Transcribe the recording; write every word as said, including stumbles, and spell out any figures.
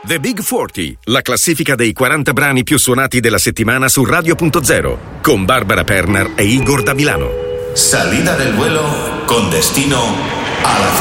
The Big quaranta, la classifica dei quaranta brani più suonati della settimana su Radio punto zero, con Barbara Pernar e Igor da Milano. Salida del vuelo con destino a la